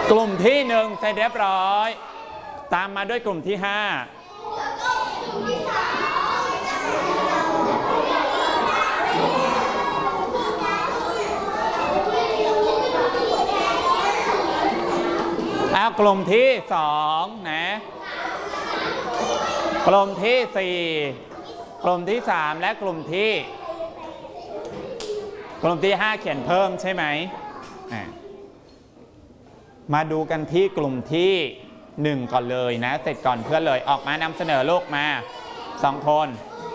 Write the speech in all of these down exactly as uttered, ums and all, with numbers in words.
กลุ่มที่หนึ่งเสร็จเรียบร้อยตามมาด้วยกลุ่มที่ห้าเอากลุ่มที่สองนะกลุ่มที่สี่กลุ่มที่สามและกลุ่มที่กลุ่มที่ห้าเขียนเพิ่มใช่ไหมมาดูกันที่กลุ่มที่หนึ่งก่อนเลยนะเสร็จก่อนเพื่อนเลยออกมานำเสนอลูกมาสองคน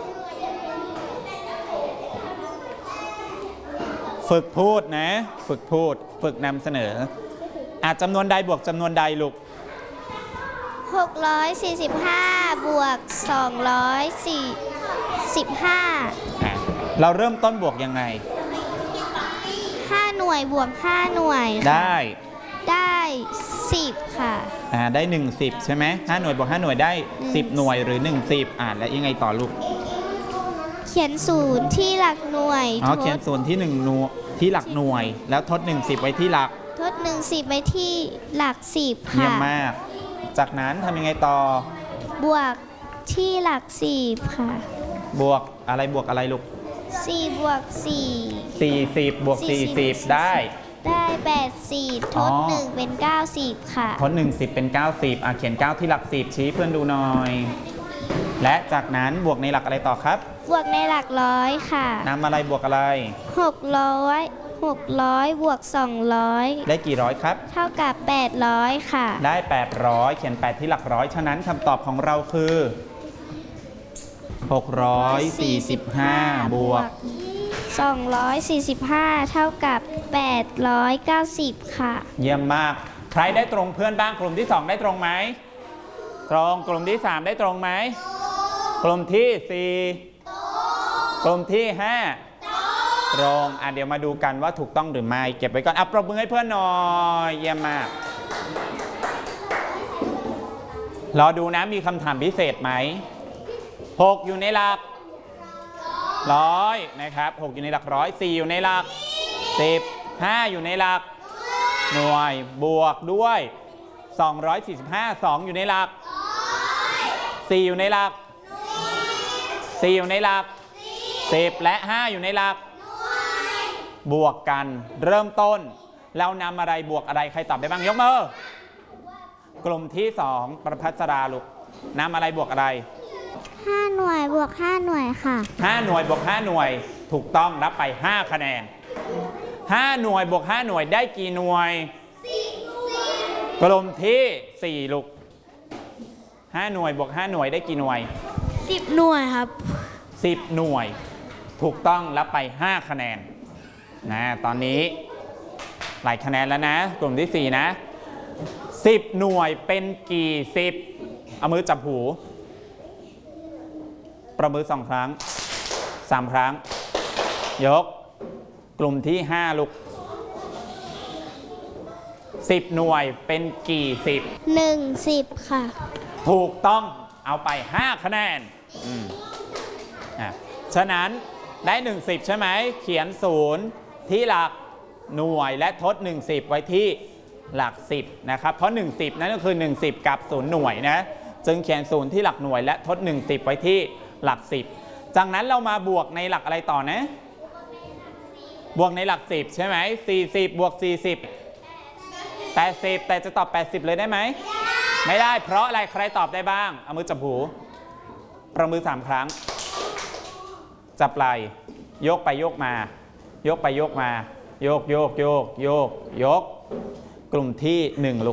ฝึกพูดนะฝึกพูดฝึกนำเสนออาจจำนวนใดบวกจำนวนใดลูกหกร้อยสี่สิบห้าบวกสองร้อยสี่สิบห้าเราเริ่มต้นบวกยังไงห้าหน่วยบวกห้าหน่วยได้ได้สิบค่ะอ่าได้หนึ่งสิบใช่ไหมห้าหน่วยบวกห้าหน่วยได้สิบหน่วยหรือหนึ่งสิบอ่านแล้วยังไงต่อลูกเขียนศูนย์ที่หลักหน่วยอ๋อเขียนศูนย์ที่หนึ่งหน่วยที่หลักหน่วยแล้วทดหนึ่งสิบไว้ที่หลักทดหนึ่งสิบไว้ที่หลักสิบค่ะเยี่ยมมากจากนั้นทำยังไงต่อบวกที่หลักสิบค่ะบวกอะไรบวกอะไรลูกสี่บวกสี่สี่สิบบวกสี่สิบได้ได้แปดสิบทดหนึ่งเป็นเก้าสิบค่ะทดหนึ่งสิบเป็นเก้าสิบอ่ะเขียนเก้าที่หลักสิบชี้เพื่อนดูหน่อยและจากนั้นบวกในหลักอะไรต่อครับบวกในหลักร้อยค่ะนำอะไรบวกอะไรหกร้อยหกร้อยบวกสองร้อยได้กี่ร้อยครับเท่ากับแปดร้อยค่ะได้แปดร้อยเขียนแปดที่หลักร้อยฉะนั้นคำตอบของเราคือหกร้อยสี่สิบห้าบวกสองร้อยสี่สิบห้าเท่ากับแปดร้อยเก้าสิบค่ะเยี่ยมมากใครได้ตรงเพื่อนบ้างกลุ่มที่สองได้ตรงไหมตรงกลุ่มที่สามได้ตรงไหมกลุ่มที่สี่กลุ่มที่ห้าตรงอ่ะเดี๋ยวมาดูกันว่าถูกต้องหรือไม่เก็บไว้ก่อนอ่ะปรบมือให้เพื่อนหน่อยเยี่ยมมากรอดูนะมีคำถามพิเศษไหมหกอยู่ในหลักร้อยนะครับหกอยู่ในหลักร้อยสี่อยู่ในหลักสิบห้าอยู่ในหลักหน่วยบวกด้วยสองร้อยสี่สิบห้า สองอยู่ในหลักสี่อยู่ในหลักสี่อยู่ในหลักสิบและห้าอยู่ในหลักบวกกันเริ่มต้นเรานำอะไรบวกอะไรใครตอบได้บ้างยกมือกลุ่มที่สองประภัสราลูกนำอะไรบวกอะไรห้าหน่วยบวกห้าหน่วยค่ะห้าหน่วยบวกห้าหน่วยถูกต้องรับไปห้าคะแนนห้าหน่วยบวกห้าหน่วยได้กี่หน่วยกลุ่มที่สี่ลูกห้าหน่วยบวกห้าหน่วยได้กี่หน่วยสิบหน่วยครับสิบหน่วยถูกต้องรับไปห้าคะแนนนะตอนนี้หลายคะแนนแล้วนะกลุ่มที่สี่นะสิบหน่วยเป็นกี่สิบเอามือจับหูประมือสองครั้งสามครั้งยกกลุ่มที่ห้าลูกสิบหน่วยเป็นกี่สิบหนึ่งสิบค่ะถูกต้องเอาไปห้าคะแนนอืมอ่ะฉะนั้นได้หนึ่งสิบใช่ไหมเขียนศูนย์ที่หลักหน่วยและทดหนึ่งสิบไว้ที่หลักสิบนะครับเพราะหนึ่งสิบนั่นก็คือหนึ่งสิบกับศูนย์หน่วยนะจึงเขียนศูนย์ที่หลักหน่วยและทดหนึ่งสิบไว้ที่หลักสิบจากนั้นเรามาบวกในหลักอะไรต่อนะบวกในหลักสิบใช่ไหมสี่สิบบวกสี่สิบแปดสิบแต่จะตอบแปดสิบเลยได้ไหมไม่ได้เพราะอะไรใครตอบได้บ้างเอามือจับหูประมือสามครั้งจับไหล่ยกไปยกมายกไปยกมาโยกโยกโยกโยกยกกลุ่มที่หนึ่งลูก